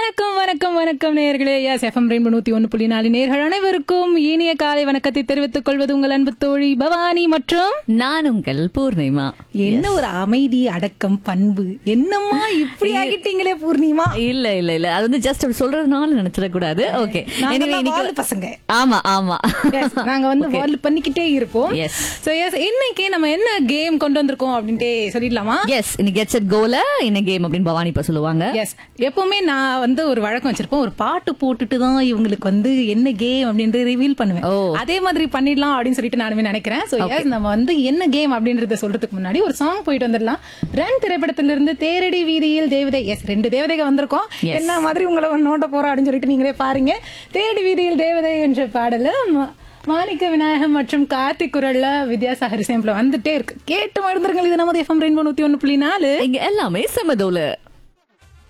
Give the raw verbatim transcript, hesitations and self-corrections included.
வணக்கம் வணக்கம் வணக்கம் நேயர்களே. எஸ் எஃப்எம் ரெயின்போ நூத்தி ஒன்னு புள்ளி நாலு நேயர்கள் அனைவருக்கும் இனிய காலை வணக்கத்தை தெரிவித்துக் கொள்வது உங்கள் அன்பு தோழி பவானி மற்றும் நான் உங்கள் பூர்ணிமா. என்ன ஒரு அமைதி அடக்கம் பண்பு, என்னம்மா இப்படி ஆகிட்டீங்களே பூர்ணிமா. இல்ல இல்ல இல்ல அது வந்து ஜஸ்ட் அப்படி சொல்றதுனால நினைச்சிடக்கூடாது. ஓகே, பசங்க ஆமா ஆமா நாங்க வந்து வால் பண்ணிக்கிட்டே இருப்போம். எஸ் சோ எஸ் இன்னைக்கு நம்ம என்ன கேம் கொண்டு வந்திருக்கோம் அப்படின்ட்டு சொல்லிடலாமா? எஸ் இன்னைக்கு கெட்ஸ் இட் கோல என்ன கேம் அப்படின்னு பவானி இப்ப சொல்லுவாங்க. எஸ் எப்பவுமே நான் வந்து ஒரு வழக்கம் வச்சிருப்போம், ஒரு பாட்டு போட்டுட்டு தான் இவங்களுக்கு வந்து என்ன கேம் அப்படின்றது ரிவீல் பண்ணுவேன். அதே மாதிரி பண்ணிடலாம் அப்படின்னு சொல்லிட்டு நானுமே நினைக்கிறேன். சோ எஸ் நம்ம வந்து என்ன கேம் அப்படின்றத சொல்றதுக்கு முன்னாடி ஒரு சாங் போயிட்டு வந்துடலாம். ரன் திரைப்படத்திலிருந்து தேரடி வீதியில் தேவதை. எஸ் ரெண்டு தேவதைகள் வந்திருக்கோம். என்ன மாதிரி உங்களை நோட்ட போறோம் அப்படின்னு சொல்லிட்டு நீங்களே பாருங்க. தேரடி வீதியில் தேவதை என்ற பாடல மாணிக்க விநாயகம் மற்றும் கார்த்திக் குரல்ல வித்யாசாகர் சேம்ப்ல வந்துட்டே இருக்கு. கேட்டு மருந்துருங்கள். இது நமது எஃப்எம் ரெயின்போ நூத்தி ஒன்னு புள்ளி நாலு. இங்க எல்லாமே சமதோல.